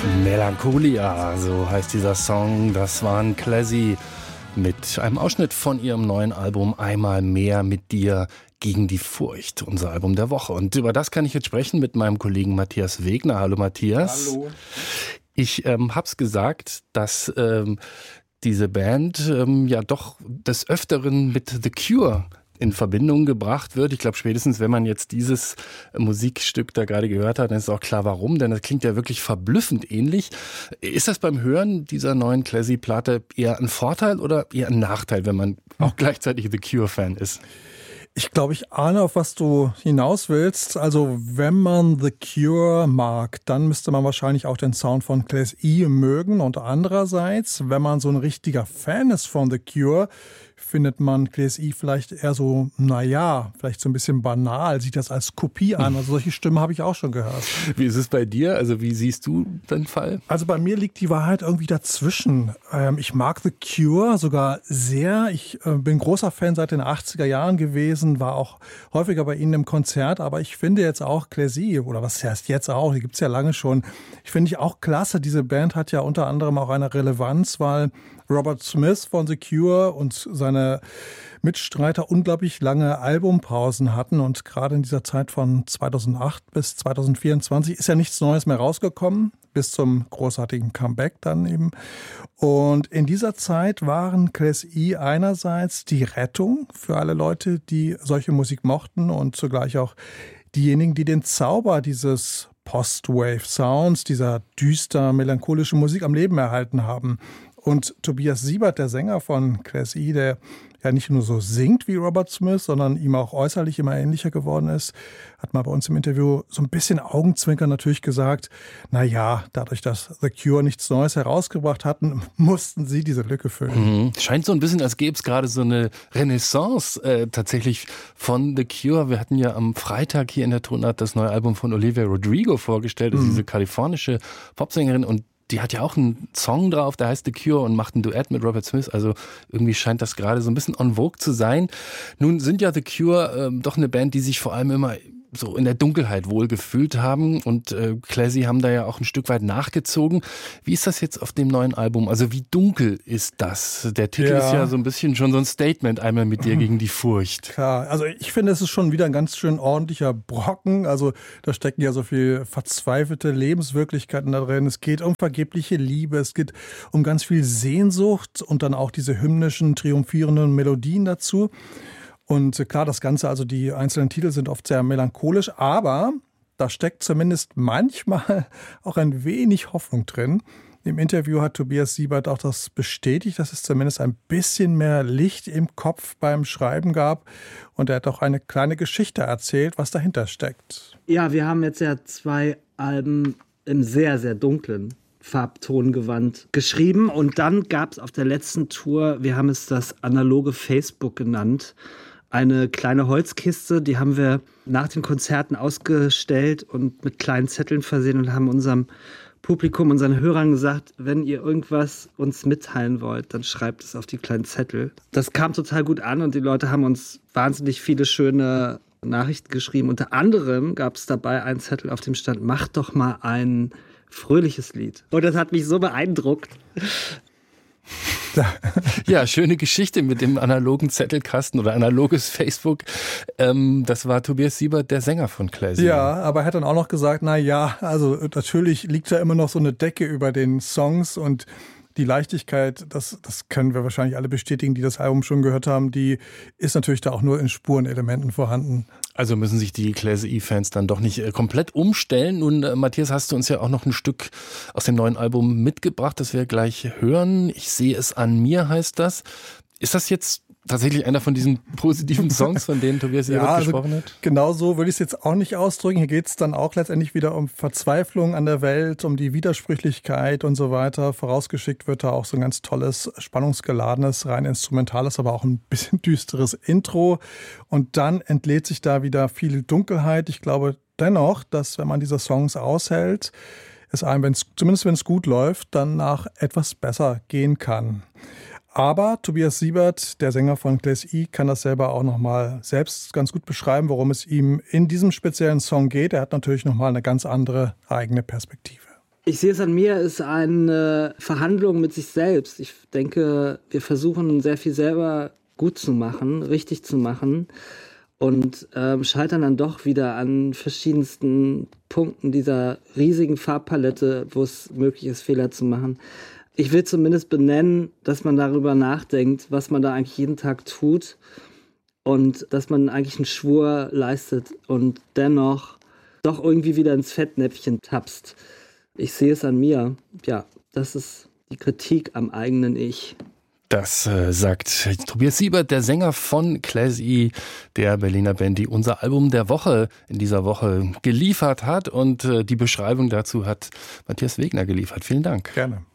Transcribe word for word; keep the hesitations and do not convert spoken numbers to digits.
Melancholia, so heißt dieser Song. Das waren Klezzy mit einem Ausschnitt von ihrem neuen Album Einmal mehr mit dir gegen die Furcht, unser Album der Woche. Und über das kann ich jetzt sprechen mit meinem Kollegen Matthias Wegner. Hallo Matthias. Hallo. Ich ähm, hab's gesagt, dass ähm, diese Band ähm, ja doch des Öfteren mit The Cure in Verbindung gebracht wird. Ich glaube, spätestens wenn man jetzt dieses Musikstück da gerade gehört hat, dann ist auch klar, warum, denn das klingt ja wirklich verblüffend ähnlich. Ist das beim Hören dieser neuen Klezzy-Platte eher ein Vorteil oder eher ein Nachteil, wenn man auch gleichzeitig The Cure-Fan ist? Ich glaube, ich ahne, auf was du hinaus willst. Also wenn man The Cure mag, dann müsste man wahrscheinlich auch den Sound von Klezzy mögen. Und andererseits, wenn man so ein richtiger Fan ist von The Cure, findet man Klezzy vielleicht eher so, naja, vielleicht so ein bisschen banal, sieht das als Kopie an. Also solche Stimmen habe ich auch schon gehört. Wie ist es bei dir? Also wie siehst du den Fall? Also bei mir liegt die Wahrheit irgendwie dazwischen. Ähm, ich mag The Cure sogar sehr. Ich äh, bin großer Fan seit den achtziger Jahren gewesen, war auch häufiger bei ihnen im Konzert. Aber ich finde jetzt auch Klezzy, oder was heißt jetzt auch, die gibt es ja lange schon, ich finde ich auch klasse. Diese Band hat ja unter anderem auch eine Relevanz, weil Robert Smith von The Cure und seine Mitstreiter unglaublich lange Albumpausen hatten. Und gerade in dieser Zeit von zweitausendacht bis zweitausendvierundzwanzig ist ja nichts Neues mehr rausgekommen, bis zum großartigen Comeback dann eben. Und in dieser Zeit waren Klezzy einerseits die Rettung für alle Leute, die solche Musik mochten und zugleich auch diejenigen, die den Zauber dieses Post-Wave-Sounds, dieser düster melancholischen Musik am Leben erhalten haben. Und Tobias Siebert, der Sänger von Klezzy, der ja nicht nur so singt wie Robert Smith, sondern ihm auch äußerlich immer ähnlicher geworden ist, hat mal bei uns im Interview so ein bisschen Augenzwinkern natürlich gesagt, na ja, dadurch, dass The Cure nichts Neues herausgebracht hatten, mussten sie diese Lücke füllen. Mhm. Scheint so ein bisschen, als gäbe es gerade so eine Renaissance äh, tatsächlich von The Cure. Wir hatten ja am Freitag hier in der Tonart das neue Album von Olivia Rodrigo vorgestellt, das ist mhm. diese kalifornische Popsängerin, und die hat ja auch einen Song drauf, der heißt The Cure und macht ein Duett mit Robert Smith. Also irgendwie scheint das gerade so ein bisschen en vogue zu sein. Nun sind ja The Cure ähm, doch eine Band, die sich vor allem immer so in der Dunkelheit wohl gefühlt haben, und äh, Klezzy haben da ja auch ein Stück weit nachgezogen. Wie ist das jetzt auf dem neuen Album? Also wie dunkel ist das? Der Titel ja. ist ja so ein bisschen schon so ein Statement, einmal mit dir gegen die Furcht. Klar, also ich finde, es ist schon wieder ein ganz schön ordentlicher Brocken. Also da stecken ja so viel verzweifelte Lebenswirklichkeiten da drin. Es geht um vergebliche Liebe, es geht um ganz viel Sehnsucht und dann auch diese hymnischen, triumphierenden Melodien dazu. Und klar, das Ganze, also die einzelnen Titel sind oft sehr melancholisch, aber da steckt zumindest manchmal auch ein wenig Hoffnung drin. Im Interview hat Tobias Siebert auch das bestätigt, dass es zumindest ein bisschen mehr Licht im Kopf beim Schreiben gab. Und er hat auch eine kleine Geschichte erzählt, was dahinter steckt. Ja, wir haben jetzt ja zwei Alben im sehr, sehr dunklen Farbtongewand geschrieben. Und dann gab es auf der letzten Tour, wir haben es das analoge Facebook genannt, eine kleine Holzkiste, die haben wir nach den Konzerten ausgestellt und mit kleinen Zetteln versehen und haben unserem Publikum, unseren Hörern gesagt, wenn ihr irgendwas uns mitteilen wollt, dann schreibt es auf die kleinen Zettel. Das kam total gut an und die Leute haben uns wahnsinnig viele schöne Nachrichten geschrieben. Unter anderem gab es dabei einen Zettel, auf dem stand, macht doch mal ein fröhliches Lied. Und das hat mich so beeindruckt. Ja, schöne Geschichte mit dem analogen Zettelkasten oder analoges Facebook. Ähm, das war Tobias Siebert, der Sänger von Klezzy. Ja, aber er hat dann auch noch gesagt, na ja, also natürlich liegt da immer noch so eine Decke über den Songs und die Leichtigkeit, das, das können wir wahrscheinlich alle bestätigen, die das Album schon gehört haben, die ist natürlich da auch nur in Spurenelementen vorhanden. Also müssen sich die Klezzy-Fans dann doch nicht komplett umstellen. Nun, äh, Matthias, hast du uns ja auch noch ein Stück aus dem neuen Album mitgebracht, das wir gleich hören. Ich sehe es an mir, heißt das. Ist das jetzt tatsächlich einer von diesen positiven Songs, von denen Tobias Siebert ja, also gesprochen hat? Genau so würde ich es jetzt auch nicht ausdrücken. Hier geht es dann auch letztendlich wieder um Verzweiflung an der Welt, um die Widersprüchlichkeit und so weiter. Vorausgeschickt wird da auch so ein ganz tolles, spannungsgeladenes, rein instrumentales, aber auch ein bisschen düsteres Intro. Und dann entlädt sich da wieder viel Dunkelheit. Ich glaube dennoch, dass wenn man diese Songs aushält, es einem, wenn's, zumindest wenn es gut läuft, dann nach etwas besser gehen kann. Aber Tobias Siebert, der Sänger von Klezzy, kann das selber auch nochmal selbst ganz gut beschreiben, worum es ihm in diesem speziellen Song geht. Er hat natürlich nochmal eine ganz andere eigene Perspektive. Ich sehe es an mir, ist eine Verhandlung mit sich selbst. Ich denke, wir versuchen sehr viel selber gut zu machen, richtig zu machen und ähm, scheitern dann doch wieder an verschiedensten Punkten dieser riesigen Farbpalette, wo es möglich ist, Fehler zu machen. Ich will zumindest benennen, dass man darüber nachdenkt, was man da eigentlich jeden Tag tut und dass man eigentlich einen Schwur leistet und dennoch doch irgendwie wieder ins Fettnäpfchen tapst. Ich sehe es an mir. Ja, das ist die Kritik am eigenen Ich. Das äh, sagt Tobias Siebert, der Sänger von Classy, der Berliner Band, die unser Album der Woche in dieser Woche geliefert hat. Und äh, die Beschreibung dazu hat Matthias Wegner geliefert. Vielen Dank. Gerne.